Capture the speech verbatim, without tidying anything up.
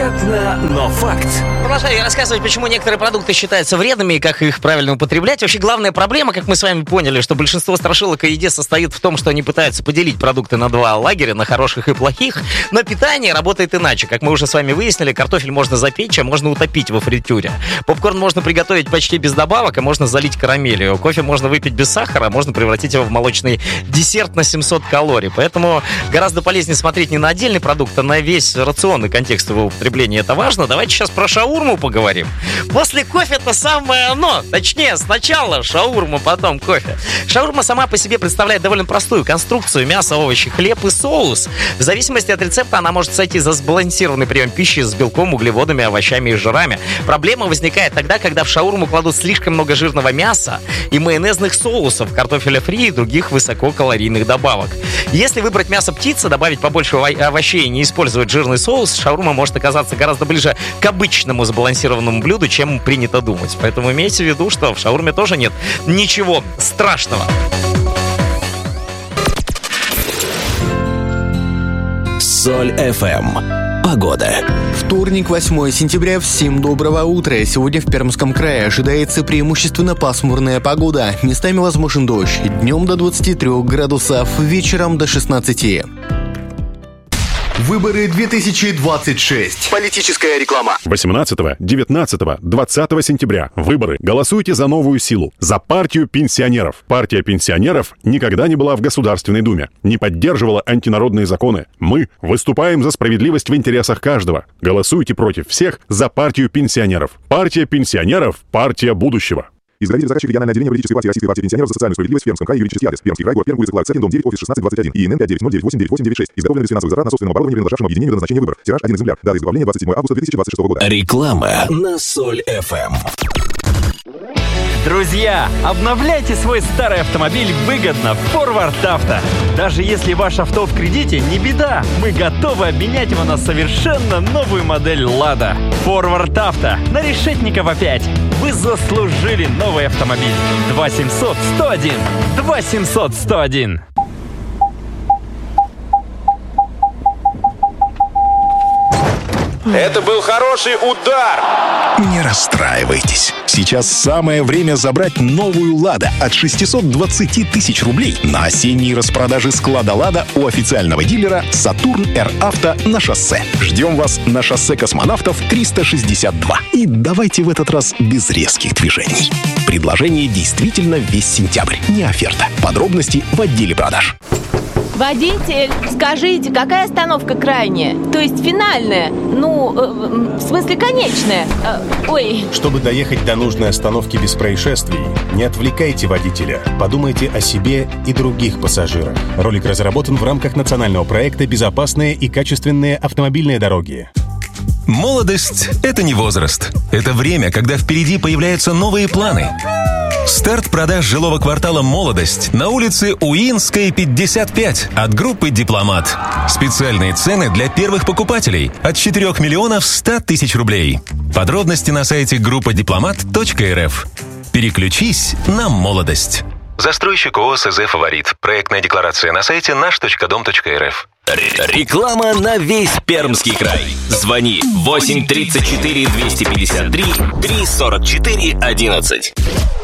Невероятно, но факт. Продолжаю рассказывать, почему некоторые продукты считаются вредными и как их правильно употреблять. Вообще, главная проблема, как мы с вами поняли, что большинство страшилок о еде состоит в том, что они пытаются поделить продукты на два лагеря, на хороших и плохих. Но питание работает иначе. Как мы уже с вами выяснили, картофель можно запечь, а можно утопить во фритюре. Попкорн можно приготовить почти без добавок, а можно залить карамелью. Кофе можно выпить без сахара, а можно превратить его в молочный десерт на семьсот калорий. Поэтому гораздо полезнее смотреть не на отдельный продукт, а на весь рационный контекст его употребления. Это важно. Давайте сейчас про шаурму поговорим. После кофе это самое оно. Точнее, сначала шаурма, потом кофе. Шаурма сама по себе представляет довольно простую конструкцию: мясо, овощи, хлеб и соус. В зависимости от рецепта она может сойти за сбалансированный прием пищи с белком, углеводами, овощами и жирами. Проблема возникает тогда, когда в шаурму кладут слишком много жирного мяса и майонезных соусов, картофеля фри и других высококалорийных добавок. Если выбрать мясо птицы, добавить побольше овощей и не использовать жирный соус, шаурма может оказаться гораздо ближе к обычному сбалансированному блюду, чем принято думать. Поэтому имейте в виду, что в шаурме тоже нет ничего страшного. Соль эф эм. Погода. Вторник, восьмое сентября. Всем доброго утра. Сегодня в Пермском крае ожидается преимущественно пасмурная погода. Местами возможен дождь. Днем до двадцати трёх градусов, вечером до шестнадцати. Выборы две тысячи двадцать шесть. Политическая реклама. восемнадцатого, девятнадцатого, двадцатого сентября. Выборы. Голосуйте за новую силу. За партию пенсионеров. Партия пенсионеров никогда не была в Государственной Думе. Не поддерживала антинародные законы. Мы выступаем за справедливость в интересах каждого. Голосуйте против всех за партию пенсионеров. Партия пенсионеров. Партия будущего. Изготовитель, заказчик, региональное отделение политической партии Российской партии пенсионеров за социальную справедливость в Пермском крае, юридический адрес: Пермский край, город Пермь, улица Кларкс один, дом девять, офис шестнадцать двадцать один, ИНН пять девять ноль девять восемь девять восемь девять шесть. Изготовлен без финансовых затрат на собственном оборудовании, принадлежавшему объединению до назначения выборов. Тираж один экземпляр. Дата изготовления двадцать седьмого августа две тысячи двадцать шестого года. Реклама на Соль эф эм. Друзья, обновляйте свой старый автомобиль выгодно в Forward Auto. Даже если ваш авто в кредите, не беда. Мы готовы обменять его на совершенно новую модель Lada. Forward Auto на Решетникова пять. Вы заслужили новый автомобиль. два семьсот сто один. два семьсот сто один. Это был хороший удар! Не расстраивайтесь. Сейчас самое время забрать новую «Лада» от шестисот двадцати тысяч рублей на осенние распродажи склада «Лада» у официального дилера «Сатурн Р Авто» на шоссе. Ждем вас на шоссе Космонавтов триста шестьдесят два. И давайте в этот раз без резких движений. Предложение действительно весь сентябрь. Не оферта. Подробности в отделе продаж. Водитель, скажите, какая остановка крайняя? То есть финальная? Ну, э, в смысле конечная? Э, ой. Чтобы доехать до нужной остановки без происшествий, не отвлекайте водителя. Подумайте о себе и других пассажирах. Ролик разработан в рамках национального проекта «Безопасные и качественные автомобильные дороги». Молодость — это не возраст. Это время, когда впереди появляются новые планы. Старт продаж жилого квартала «Молодость» на улице Уинской, пятьдесят пять от группы «Дипломат». Специальные цены для первых покупателей от четырёх миллионов ста тысяч рублей. Подробности на сайте группа дипломат точка эр эф. Переключись на молодость. Застройщик ООО СЗ «Фаворит». Проектная декларация на сайте наш точка дом точка эр эф. Реклама на весь Пермский край. Звони восемь тридцать четыре двести пятьдесят три три сорок четыре одиннадцать.